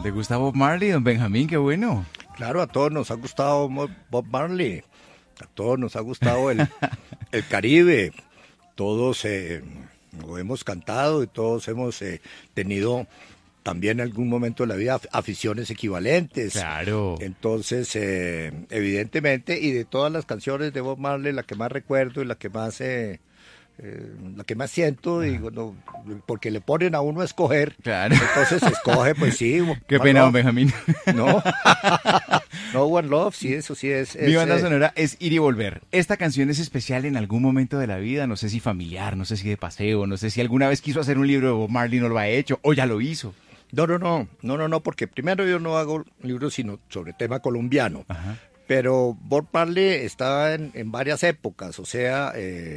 ¿Le gusta Bob Marley, don Benjamín? Qué bueno. Claro, a todos nos ha gustado Bob Marley, a todos nos ha gustado el Caribe, todos lo hemos cantado y todos hemos tenido también en algún momento de la vida aficiones equivalentes. Claro. Entonces, evidentemente, y de todas las canciones de Bob Marley, la que más recuerdo y la que más siento, digo, no, porque le ponen a uno a escoger, claro. Entonces escoge, pues sí. Qué pena, don Benjamín. No, no, One Love, sí, eso sí es. Mi banda sonora es Ir y Volver. Esta canción es especial en algún momento de la vida, no sé si familiar, no sé si de paseo, no sé si alguna vez quiso hacer un libro de Bob Marley y no lo ha hecho, o ya lo hizo. No, porque primero yo no hago libros sino sobre tema colombiano. Ajá. Pero Bob Marley está en varias épocas, o sea,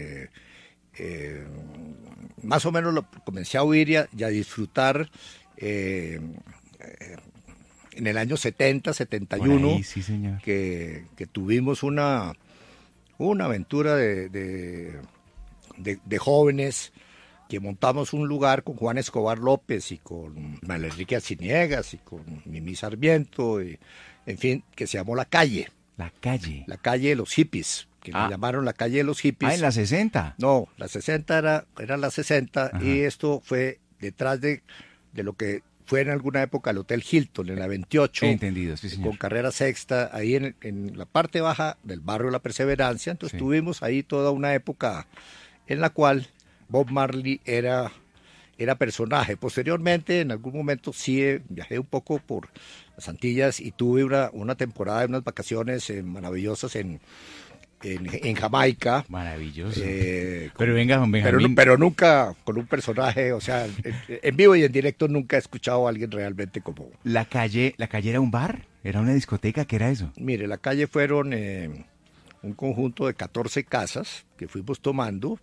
más o menos lo comencé a oír y a disfrutar en el año 70, 71, ahí, sí, señor. que tuvimos una aventura de jóvenes, que montamos un lugar con Juan Escobar López y con Manuel Enrique Arciniegas y con Mimi Sarmiento, y, en fin, que se llamó La Calle. La Calle. La Calle de los Hippies, que le llamaron La Calle de los Hippies. Ah, en la 60. No, la 60 era la 60. Ajá. Y esto fue detrás de lo que fue en alguna época el Hotel Hilton, en la 28. Entendido, sí, señor. Con carrera sexta, ahí en la parte baja del barrio La Perseverancia. Entonces tuvimos ahí toda una época en la cual Bob Marley era personaje. Posteriormente, en algún momento sí viajé un poco por las Antillas y tuve una temporada, unas vacaciones maravillosas en Jamaica. Maravilloso. Pero venga, don Benjamín. Pero nunca con un personaje, o sea, en vivo y en directo nunca he escuchado a alguien realmente como... ¿La calle era un bar? ¿Era una discoteca? ¿Qué era eso? Mire, La Calle fueron un conjunto de 14 casas que fuimos tomando,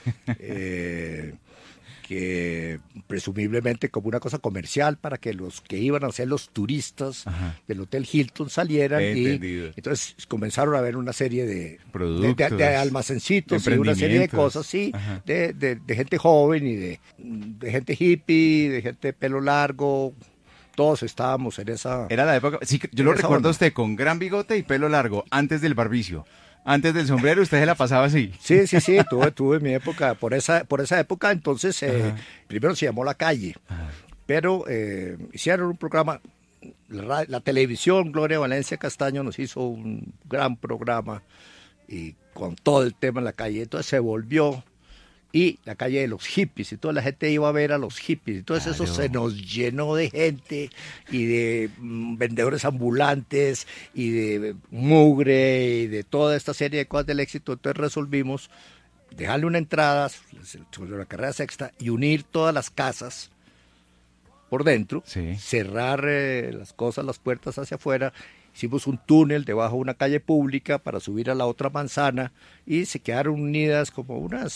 que presumiblemente como una cosa comercial para que los que iban a ser los turistas del Hotel Hilton salieran. Entendido. Y entonces comenzaron a ver una serie de productos, de almacencitos y una serie de cosas, sí, de gente joven y de gente hippie, de gente de pelo largo. Todos estábamos en esa... Era la época, sí, yo lo recuerdo a usted con gran bigote y pelo largo, antes del barbicio. Antes del sombrero usted se la pasaba así. Sí, tuve mi época, por esa época, entonces primero se llamó La Calle, pero hicieron un programa, la televisión, Gloria Valencia Castaño nos hizo un gran programa y con todo el tema en La Calle, entonces se volvió y La Calle de los Hippies, y toda la gente iba a ver a los hippies, entonces eso se nos llenó de gente y de vendedores ambulantes y de mugre y de toda esta serie de cosas del éxito. Entonces resolvimos dejarle una entrada sobre la carrera sexta y unir todas las casas por dentro, cerrar las cosas, las puertas hacia afuera. Hicimos un túnel debajo de una calle pública para subir a la otra manzana y se quedaron unidas como unas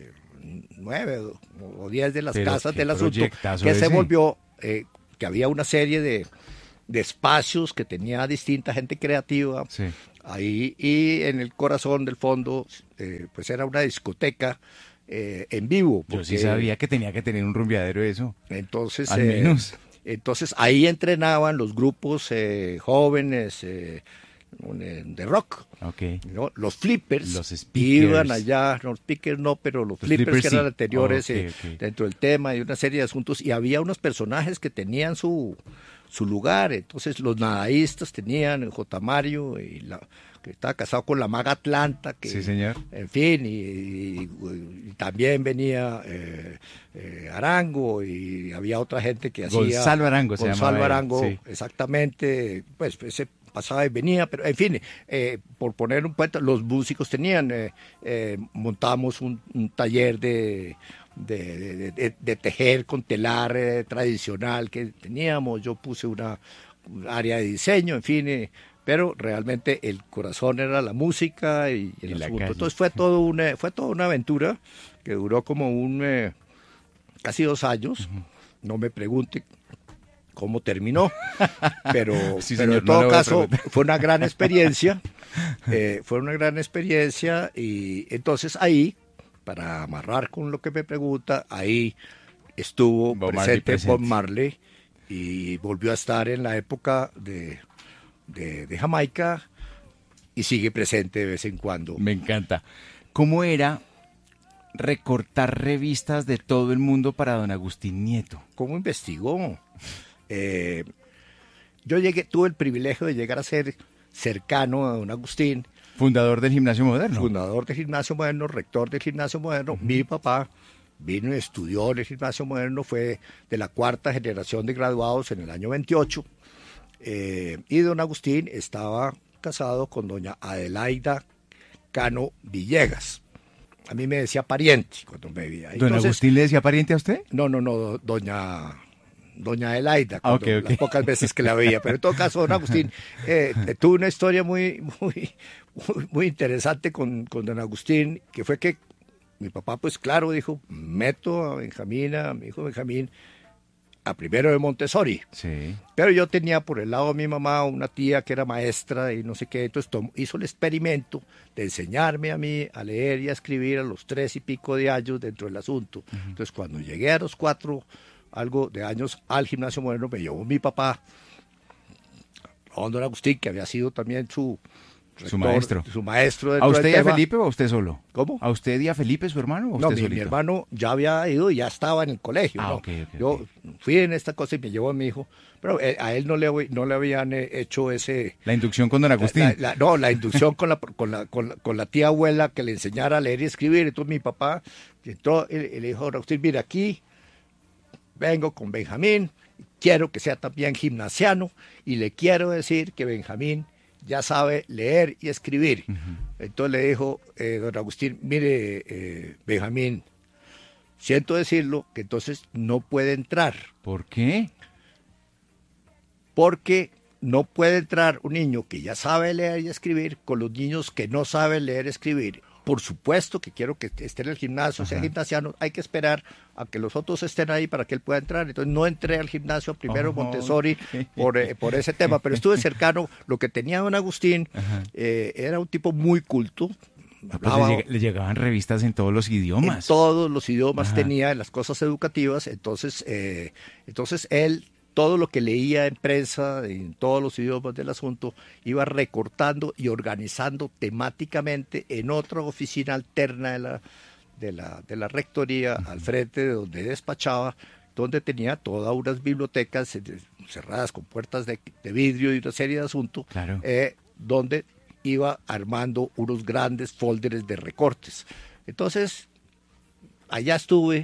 9 o 10 de las casas del asunto, que se volvió, que había una serie de espacios que tenía distinta gente creativa ahí, y en el corazón del fondo pues era una discoteca en vivo. Yo sí sabía que tenía que tener un rumbeadero eso. Entonces, al menos. Entonces ahí entrenaban los grupos jóvenes de rock, ¿no? Los flippers, los speakers. Iban allá, los speakers no, pero los flippers que eran anteriores dentro del tema y una serie de asuntos, y había unos personajes que tenían su lugar. Entonces los nadaístas tenían el J. Mario, que estaba casado con la maga Atlanta, que, sí, señor. En fin, y también venía Arango, y había otra gente que hacía... Gonzalo Arango se llamaba. Gonzalo Arango, exactamente, pues ese pasaba y venía, pero en fin, por poner un puente, los músicos tenían, montamos un taller de tejer con telar tradicional que teníamos. Yo puse un área de diseño, en fin, pero realmente el corazón era la música y el asunto. Entonces fue toda una aventura que duró como casi 2 años. No me pregunte cómo terminó, pero en todo caso fue una gran experiencia. Y entonces ahí, para amarrar con lo que me pregunta, ahí estuvo presente Bob Marley, y volvió a estar en la época de Jamaica y sigue presente de vez en cuando. Me encanta. ¿Cómo era recortar revistas de todo el mundo para don Agustín Nieto? ¿Cómo investigó? Yo tuve el privilegio de llegar a ser cercano a don Agustín. Fundador del Gimnasio Moderno. Fundador del Gimnasio Moderno, rector del Gimnasio Moderno. Mi papá vino y estudió en el Gimnasio Moderno, fue de la 4ª generación de graduados en el año 28. Y don Agustín estaba casado con doña Adelaida Cano Villegas. A mí me decía pariente cuando me veía. ¿Don Agustín le decía pariente a usted? No, doña Adelaida, las pocas veces que la veía. Pero en todo caso, don Agustín tuvo una historia muy interesante con don Agustín, que fue que mi papá, pues claro, dijo, meto a Benjamín, a mi hijo Benjamín, a primero de Montessori. Sí. Pero yo tenía por el lado de mi mamá una tía que era maestra y no sé qué, entonces hizo el experimento de enseñarme a mí a leer y a escribir a los 3 y pico de años dentro del asunto. Entonces cuando llegué a los 4 algo de años al Gimnasio Moderno, me llevó mi papá, don Agustín, que había sido también su maestro. Su maestro. ¿A usted y a Felipe o a usted solo? ¿Cómo? ¿A usted y a Felipe, su hermano? ¿O usted solito? Mi hermano ya había ido y ya estaba en el colegio. ¿no? Yo fui en esta cosa y me llevó a mi hijo, pero a él no le habían hecho ese... La inducción con don Agustín. La inducción con la tía abuela que le enseñara a leer y escribir. Entonces mi papá entró y le dijo a don Agustín, mira, aquí vengo con Benjamín, quiero que sea también gimnasiano y le quiero decir que Benjamín ya sabe leer y escribir. Entonces le dijo don Agustín, mire, Benjamín, siento decirlo que entonces no puede entrar. ¿Por qué? Porque no puede entrar un niño que ya sabe leer y escribir con los niños que no saben leer y escribir. Por supuesto que quiero que esté en el gimnasio, sea gimnasiano, hay que esperar a que los otros estén ahí para que él pueda entrar. Entonces no entré al gimnasio primero Montessori por ese tema, pero estuve cercano. Lo que tenía don Agustín era un tipo muy culto. Pues le llegaban revistas en todos los idiomas. En todos los idiomas tenía, las cosas educativas. Entonces él, todo lo que leía en prensa, en todos los idiomas del asunto, iba recortando y organizando temáticamente en otra oficina alterna de la rectoría, al frente de donde despachaba, donde tenía todas unas bibliotecas cerradas con puertas de vidrio y una serie de asuntos, claro. Donde iba armando unos grandes folders de recortes. Entonces, allá estuve,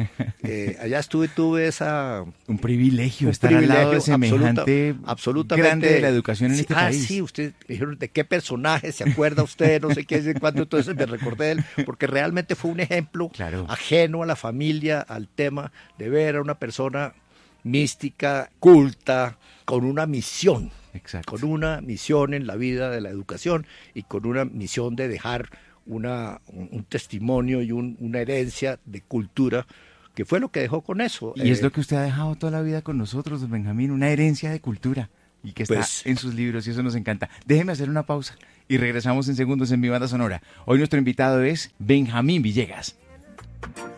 tuve un privilegio estar al lado de semejante absolutamente grande de la educación en este país. Sí, usted me dijeron, ¿de qué personaje se acuerda usted? No sé qué, de cuándo, entonces me recordé de él, porque realmente fue un ejemplo ajeno a la familia, al tema de ver a una persona mística, culta, con una misión. Exacto. Con una misión en la vida de la educación y con una misión de dejar un testimonio y una herencia de cultura, que fue lo que dejó con eso. Y es lo que usted ha dejado toda la vida con nosotros, don Benjamín, una herencia de cultura, y que está en sus libros, y eso nos encanta. Déjeme hacer una pausa y regresamos en segundos en Mi Banda Sonora. Hoy nuestro invitado es Benjamín Villegas.